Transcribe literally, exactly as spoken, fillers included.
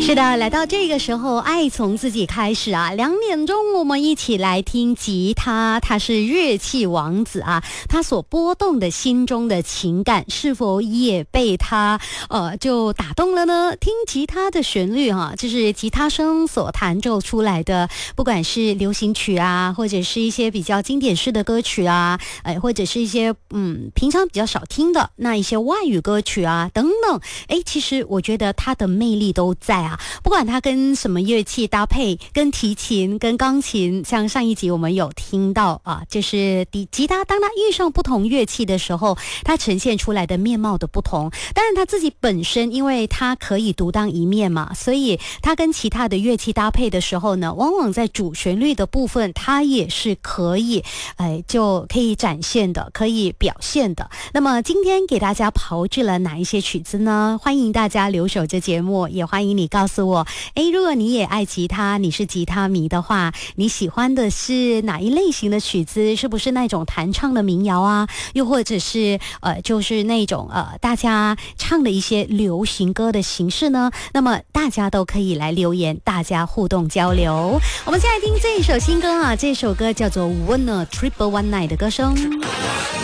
是的，来到这个时候，爱从自己开始啊。两点钟，我们一起来听吉他，他是乐器王子啊，他所波动的心中的情感，是否也被他呃就打动了呢？听吉他的旋律哈、啊，就是吉他声所弹奏出来的，不管是流行曲啊，或者是一些比较经典式的歌曲啊，呃，或者是一些嗯平常比较少听的那一些外语歌曲啊等等，哎，其实我觉得它的魅力都在啊。不管它跟什么乐器搭配，跟提琴、跟钢琴，像上一集我们有听到啊，就是吉他当它遇上不同乐器的时候，它呈现出来的面貌的不同。当然它自己本身，因为它可以独当一面嘛，所以它跟其他的乐器搭配的时候呢，往往在主旋律的部分，它也是可以，哎，就可以展现的，可以表现的。那么今天给大家炮制了哪一些曲子呢？欢迎大家留守这节目，也欢迎你告诉我，诶，如果你也爱吉他，你是吉他迷的话，你喜欢的是哪一类型的曲子？是不是那种弹唱的民谣啊？又或者是呃，就是那种呃，大家唱的一些流行歌的形式呢？那么大家都可以来留言，大家互动交流。我们现在听这一首新歌啊，这首歌叫做《Winner Triple One Night》的歌声。